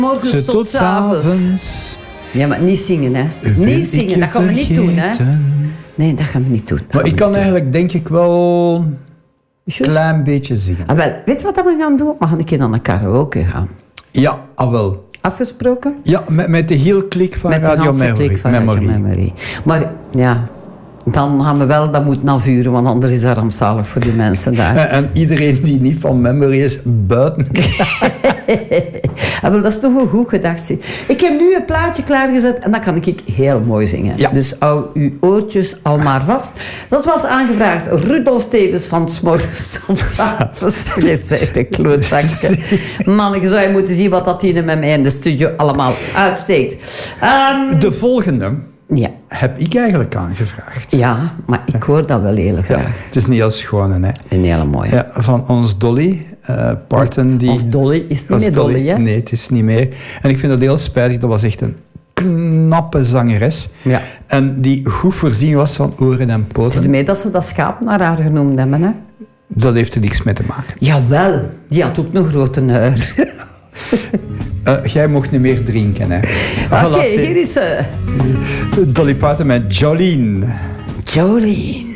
Morgens tot 's avonds. Ja, maar niet zingen, hè. Niet zingen, dat gaan we niet doen, hè. Nee, dat gaan we niet doen. Maar ik kan eigenlijk, denk ik, wel een klein beetje zingen. Ah, wel, weet je wat we gaan doen? We gaan een keer naar een karaoke gaan. Ja, wel. Afgesproken? Ja, met de heel klik van met Radio de Memory. Klik van Radio Memory. Maar ja, dan gaan we wel dat moeten afvuren, want anders is dat rampzalig voor die mensen daar. En iedereen die niet van Memory is, buiten. Dat is toch een goed gedacht. Ik heb nu een plaatje klaargezet en dat kan ik heel mooi zingen. Ja. Dus hou uw oortjes al maar vast. Dat was aangevraagd Rudolf Stevens van 's morgens tot 's avonds. Je zegt een klootzakje. Man, je zou je moeten zien wat dat hier met mij in de studio allemaal uitsteekt. De volgende ja. heb ik eigenlijk aangevraagd. Ja, maar ik hoor dat wel heel graag. Ja, het is niet als schone, hè. Een hele mooie. Ja, van ons Dolly Parton. Ons Dolly is niet meer Dolly, hè? Nee, het is niet meer. En ik vind dat heel spijtig. Dat was echt een knappe zangeres. Ja. En die goed voorzien was van oren en poten. Het is mee dat ze dat schaap naar haar genoemd hebben, hè? Dat heeft er niks mee te maken. Jawel, die had ook een grote huur. Jij mocht niet meer drinken, hè. Oké, hier is ze. Dolly Parton met Jolene. Jolene.